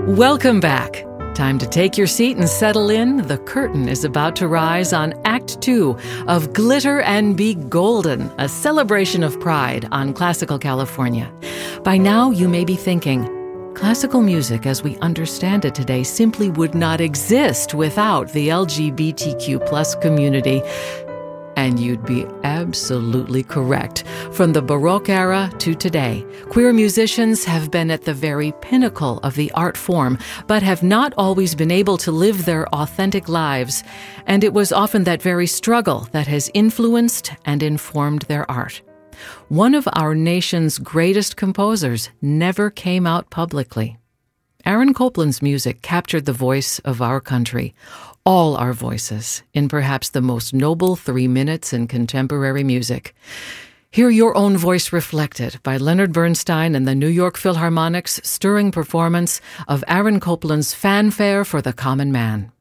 Welcome back. Time to take your seat and settle in. The curtain is about to rise on Act 2 of Glitter and Be Golden, a celebration of pride on Classical California. By now, you may be thinking, classical music as we understand it today simply would not exist without the LGBTQ+ community. And you'd be absolutely correct. From the Baroque era to today, queer musicians have been at the very pinnacle of the art form, but have not always been able to live their authentic lives. And it was often that very struggle that has influenced and informed their art. One of our nation's greatest composers never came out publicly. Aaron Copland's music captured the voice of our country, all our voices, in perhaps the most noble 3 minutes in contemporary music. Hear your own voice reflected by Leonard Bernstein and the New York Philharmonic's stirring performance of Aaron Copland's Fanfare for the Common Man.